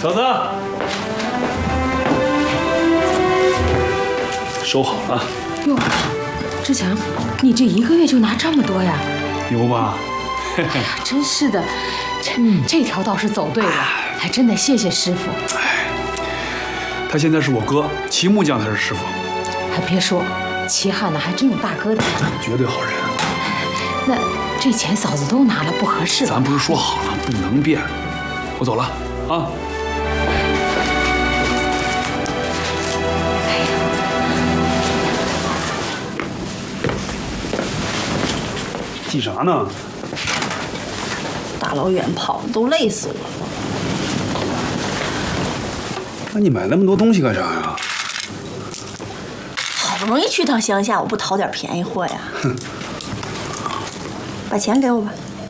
嫂子，收好了。 哟，志强，你这1个月就拿这么多呀？ 牛吧？ 哎呀，真是的，这条倒是走对了，还真得谢谢师傅。 他现在是我哥，齐木匠才是师傅。 还别说，齐汉呢还真有大哥的， 绝对好人。 那这钱嫂子都拿了，不合适吧？ 咱不是说好了不能变？我走了啊。记啥呢？ 大老远跑的都累死我了。 那你买那么多东西干啥呀？ 好不容易去趟乡下，我不淘点便宜货呀？哼！把钱给我吧。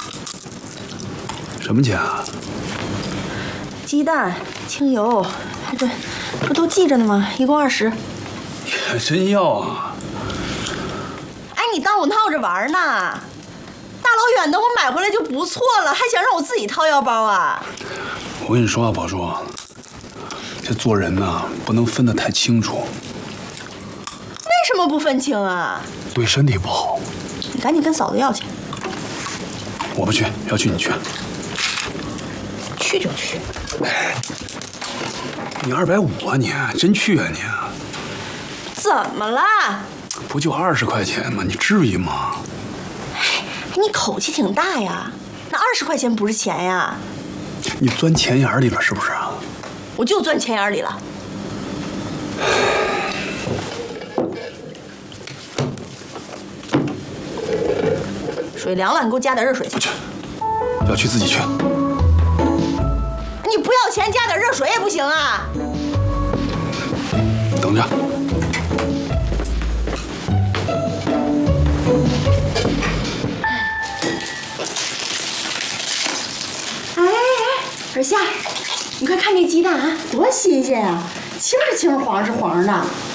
什么钱啊？ 鸡蛋、清油，这不都记着呢吗？一共20。 你还真要啊？ 哎，你当我闹着玩呢？大老远的我买回来就不错了，还想让我自己掏腰包啊？ 我跟你说啊，宝叔，这做人呢不能分得太清楚。 为什么不分清啊？ 对身体不好。 你赶紧跟嫂子要钱。 我不去，要去你去。 去就去。 你250啊你，真去啊你？ 怎么了？ 不就20块钱吗？你至于吗？ 你口气挺大呀，那20块钱不是钱呀？ 你钻钱眼里了是不是啊？ 我就钻钱眼里了。水凉了，你给我加点热水去。 不去，要去自己去。 你不要钱，加点热水也不行啊？ 等着。 二夏，你快看这鸡蛋啊，多新鲜啊！青是青，黄是黄的。